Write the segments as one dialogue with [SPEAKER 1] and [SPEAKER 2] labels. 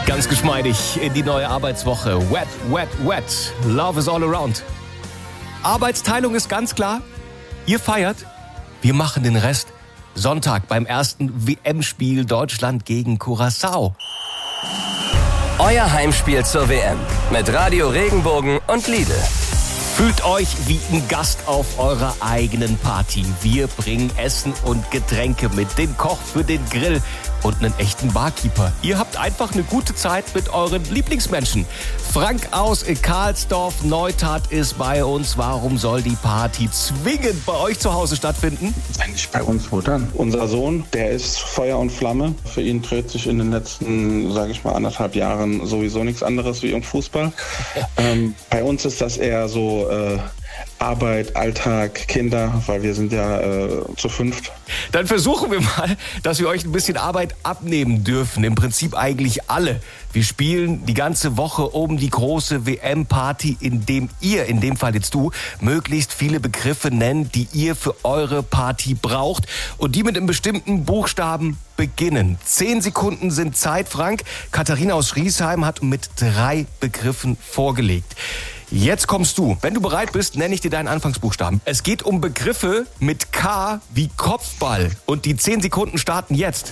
[SPEAKER 1] Ganz geschmeidig in die neue Arbeitswoche. Wet, wet, wet. Love is all around. Arbeitsteilung ist ganz klar. Ihr feiert, wir machen den Rest. Sonntag beim ersten WM-Spiel Deutschland gegen Curaçao.
[SPEAKER 2] Euer Heimspiel zur WM mit Radio Regenbogen und Lidl.
[SPEAKER 1] Fühlt euch wie ein Gast auf eurer eigenen Party. Wir bringen Essen und Getränke mit, den Koch für den Grill und einen echten Barkeeper. Ihr habt einfach eine gute Zeit mit euren Lieblingsmenschen. Frank aus Karlsdorf Neustadt ist bei uns. Warum soll die Party zwingend bei euch zu Hause stattfinden?
[SPEAKER 3] Eigentlich bei uns, wo dann? Unser Sohn, der ist Feuer und Flamme. Für ihn dreht sich in den letzten, sage ich mal, 1,5 Jahren sowieso nichts anderes wie um Fußball. Bei uns ist das eher so Arbeit, Alltag, Kinder, weil wir sind ja zu 5.
[SPEAKER 1] Dann versuchen wir mal, dass wir euch ein bisschen Arbeit abnehmen dürfen. Im Prinzip eigentlich alle. Wir spielen die ganze Woche um die große WM-Party, indem ihr, in dem Fall jetzt du, möglichst viele Begriffe nennt, die ihr für eure Party braucht und die mit einem bestimmten Buchstaben beginnen. 10 Sekunden sind Zeit, Frank. Katharina aus Schriesheim hat mit 3 Begriffen vorgelegt. Jetzt kommst du. Wenn du bereit bist, nenne ich dir deinen Anfangsbuchstaben. Es geht um Begriffe mit K wie Kopfball. Und die 10 Sekunden starten jetzt.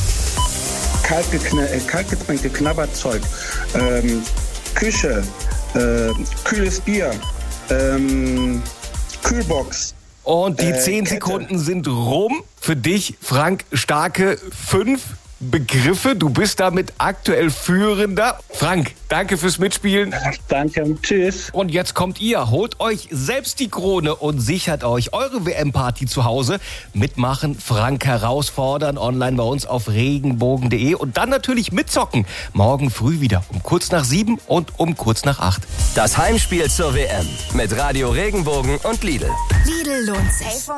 [SPEAKER 3] Kaltgetränkte Knabberzeug, Küche, kühles Bier, Kühlbox.
[SPEAKER 1] Und die 10 Sekunden sind rum. Für dich, Frank, starke 5 Begriffe. Du bist damit aktuell Führender. Frank, danke fürs Mitspielen.
[SPEAKER 3] Danke, tschüss.
[SPEAKER 1] Und jetzt kommt ihr. Holt euch selbst die Krone und sichert euch eure WM-Party zu Hause. Mitmachen, Frank herausfordern, online bei uns auf regenbogen.de und dann natürlich mitzocken. Morgen früh wieder um kurz nach 7 und um kurz nach 8.
[SPEAKER 2] Das Heimspiel zur WM mit Radio Regenbogen und Lidl.
[SPEAKER 4] Lidl lohnt sich.